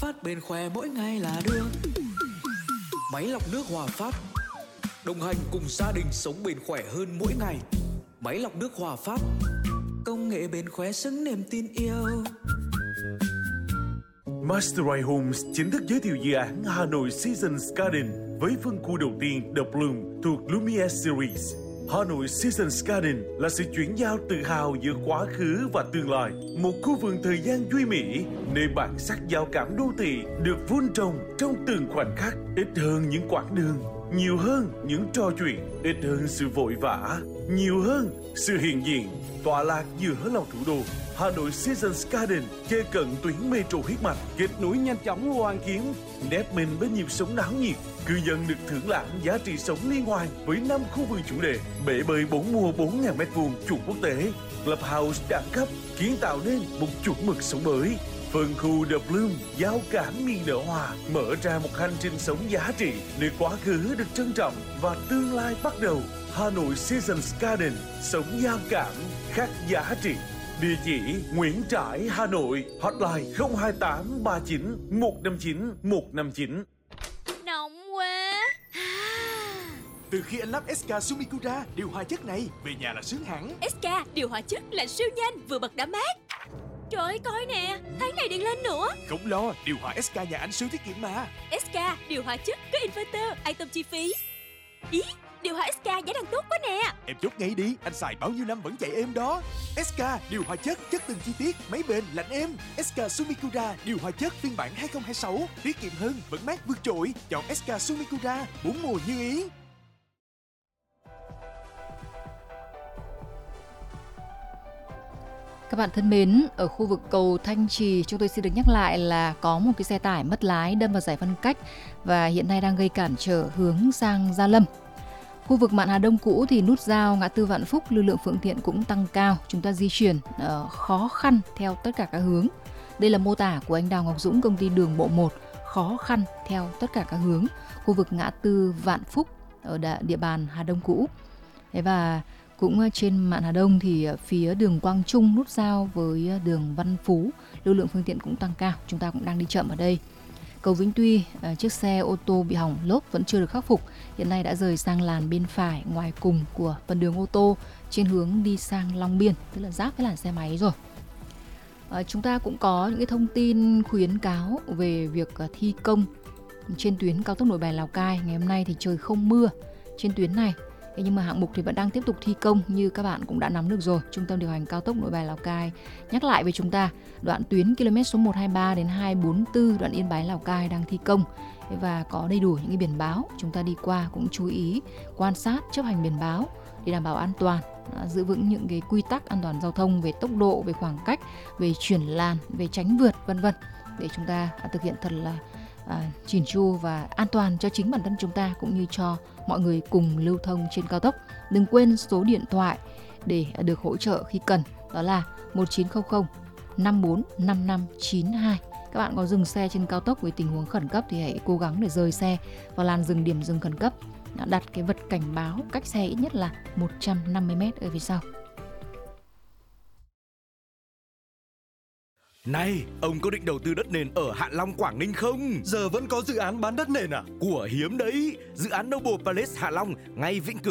mát bền khỏe mỗi ngày là được. Máy lọc nước Hòa Phát, đồng hành cùng gia đình sống bền khỏe hơn mỗi ngày. Máy lọc nước Hòa Phát, công nghệ bền khỏe xứng niềm tin yêu. Masterite Homes chính thức giới thiệu dự án Hà Nội Seasons Garden với phân khu đầu tiên The Bloom thuộc Lumiere Series. Hà Nội Seasons Garden là sự chuyển giao tự hào giữa quá khứ và tương lai. Một khu vườn thời gian duy mỹ, nơi bản sắc giao cảm đô thị được vun trồng trong từng khoảnh khắc. Ít hơn những quãng đường, nhiều hơn những trò chuyện, ít hơn sự vội vã, nhiều hơn sự hiện diện. Tọa lạc giữa lòng thủ đô, Hà Nội Seasons Garden kề cận tuyến metro huyết mạch, kết nối nhanh chóng Hoàn Kiếm, nép mình bên nhịp sống náo nhiệt. Cư dân được thưởng lãm giá trị sống liên hoàn với 5 khu vườn chủ đề, bể bơi 4 mùa 4.000 m2 chuẩn quốc tế, clubhouse đẳng cấp, kiến tạo nên một chuẩn mực sống mới. Phân khu The Bloom giao cảm miền nở hòa, mở ra một hành trình sống giá trị, nơi quá khứ được trân trọng và tương lai bắt đầu. Hà Nội Seasons Garden, sống giao cảm, khắc giá trị. Địa chỉ Nguyễn Trãi, Hà Nội, hotline 028 39 159 159. Nóng quá. Từ khi anh lắp SK Sumikura điều hòa chất này, về nhà là sướng hẳn. SK điều hòa chất lạnh siêu nhanh, vừa bật đã mát. Trời ơi, coi nè, thấy này điện lên nữa. Không lo, điều hòa SK nhà anh siêu tiết kiệm mà. SK điều hòa chất có inverter, an tâm chi phí. Ý, điều hòa SK giá đang tốt quá nè. Em chốt ngay đi, anh xài bao nhiêu năm vẫn chạy êm đó. SK điều hòa chất từng chi tiết, máy bền, lạnh êm. SK Sumikura điều hòa chất phiên bản 2026, tiết kiệm hơn, vẫn mát vượt trội. Chọn SK Sumikura, 4 mùa như ý. Các bạn thân mến, ở khu vực cầu Thanh Trì, chúng tôi xin được nhắc lại là có một cái xe tải mất lái đâm vào giải phân cách và hiện nay đang gây cản trở hướng sang Gia Lâm. Khu vực Mạn Hà Đông cũ thì nút giao ngã tư Vạn Phúc, lưu lượng phương tiện cũng tăng cao, chúng ta di chuyển khó khăn theo tất cả các hướng. Đây là mô tả của anh Đào Ngọc Dũng, công ty đường bộ 1, khó khăn theo tất cả các hướng. Khu vực ngã tư Vạn Phúc ở địa bàn Hà Đông cũ. Thế và cũng trên Mạn Hà Đông thì phía đường Quang Trung nút giao với đường Văn Phú, lưu lượng phương tiện cũng tăng cao, chúng ta cũng đang đi chậm ở đây. Cầu Vĩnh Tuy, chiếc xe ô tô bị hỏng lốp vẫn chưa được khắc phục, hiện nay đã rời sang làn bên phải ngoài cùng của phần đường ô tô trên hướng đi sang Long Biên, tức là giáp với làn xe máy rồi. Chúng ta cũng có những cái thông tin khuyến cáo về việc thi công trên tuyến cao tốc Nội Bài Lào Cai. Ngày hôm nay thì trời không mưa trên tuyến này, nhưng mà hạng mục thì vẫn đang tiếp tục thi công như các bạn cũng đã nắm được rồi. Trung tâm điều hành cao tốc Nội Bài Lào Cai nhắc lại với chúng ta, đoạn tuyến km số 123 đến 244 đoạn Yên Bái Lào Cai đang thi công và có đầy đủ những cái biển báo. Chúng ta đi qua cũng chú ý quan sát, chấp hành biển báo để đảm bảo an toàn, giữ vững những cái quy tắc an toàn giao thông về tốc độ, về khoảng cách, về chuyển làn, về tránh vượt vân vân, để chúng ta thực hiện thật là chỉn chu và an toàn cho chính bản thân chúng ta cũng như cho mọi người cùng lưu thông trên cao tốc. Đừng quên số điện thoại để được hỗ trợ khi cần, đó là 1900 54 5592. Các bạn có dừng xe trên cao tốc với tình huống khẩn cấp thì hãy cố gắng để rời xe vào làn dừng điểm dừng khẩn cấp, đặt cái vật cảnh báo cách xe ít nhất là 150 m ở phía sau. Này, ông có định đầu tư đất nền ở Hạ Long, Quảng Ninh không? Giờ vẫn có dự án bán đất nền à? Của hiếm đấy, dự án Noble Palace Hạ Long ngay Vĩnh Cửu